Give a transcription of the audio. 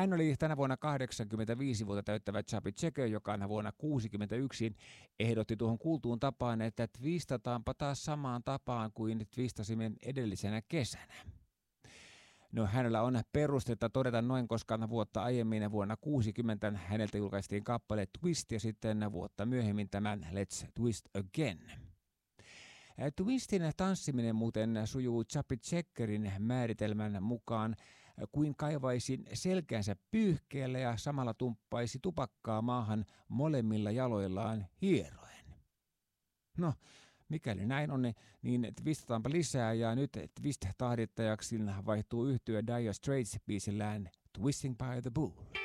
Hän oli tänä vuonna 85 vuotta täyttävä Chubby Checker, joka vuonna 61 ehdotti tuohon kuultuun tapaan, että twistataanpa taas samaan tapaan kuin twistasimme edellisenä kesänä. No, hänellä on perustetta todeta noin, koska vuotta aiemmin vuonna 60 häneltä julkaistiin kappale Twist ja sitten vuotta myöhemmin tämän Let's Twist Again. Twistin tanssiminen muuten sujuu Chubby Checkerin määritelmän mukaan kuin kaivaisin selkänsä pyyhkeellä ja samalla tumppaisi tupakkaa maahan molemmilla jaloillaan hieroen. No, mikäli näin on, niin twistataanpa lisää ja nyt twist-tahdittajaksi vaihtuu yhtye Dire Straits biisillään Twisting by the Pool.